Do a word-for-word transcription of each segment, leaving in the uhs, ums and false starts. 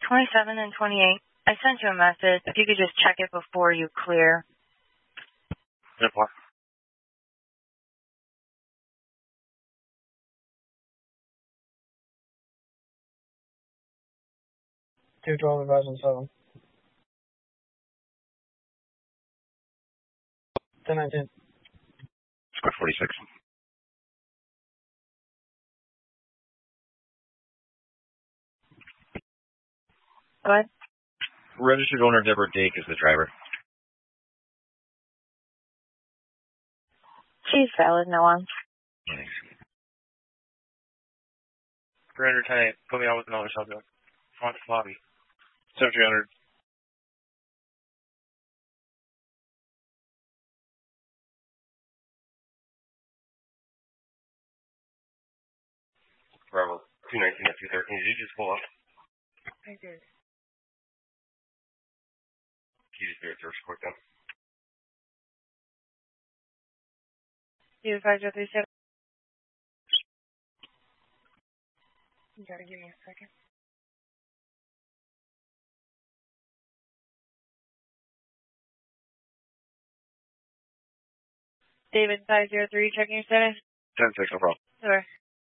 twenty-seven and twenty-eight. I sent you a message. If you could just check it before you clear. ten four. two twelve advise on seven. ten nineteen. Square forty-six. Go ahead. Registered owner Deborah Dake is the driver. She's valid, no one. Thanks. three hundred ten eight. Put me on with another subject. Front lobby. seven three hundred. Bravo. two nineteen at two thirteen. Did you just pull up? I did. Key to spirit search quick then. Two five zero three seven. You gotta give me a second. David five zero three, checking your status. ten six, no problem. Sure.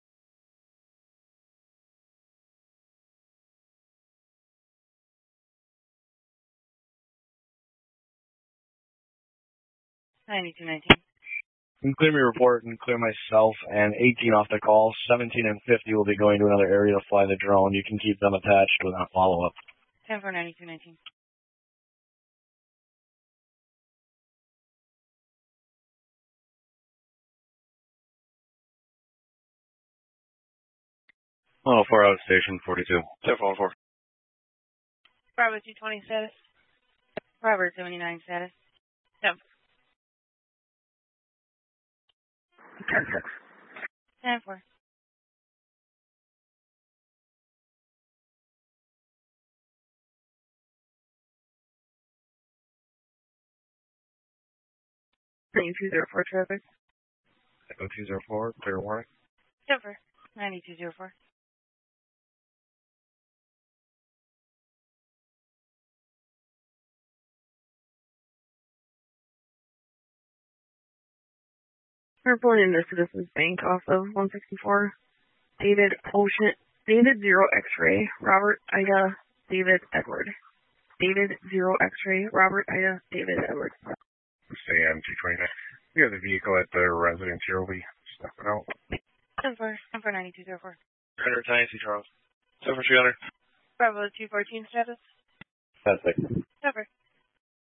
ninety-two nineteen. You can clear me report and clear myself, and eighteen off the call. seventeen and fifty will be going to another area to fly the drone. You can keep them attached without follow-up. ten four ninety-two nineteen. Oh, four out station forty-two. ten four four. Bravo two twenty status. Robert seventy-nine status. Yep. ten six. ten four. ninety-two zero four traffic. Echo two zero four, clear warning. Denver. ninety-two zero four. We're pulling into Citizens Bank off of one sixty-four. David Ocean, David Zero X-ray, Robert Ida, David Edward. David Zero X-ray, Robert Ida, David Edward. Stay on two twenty-nine. We have the vehicle at the residence here. We'll be stepping out. ten four, ten four ninety-two zero four. three hundred ten eight, Charles. seven three hundred. Bravo two fourteen status. ten six. Denver.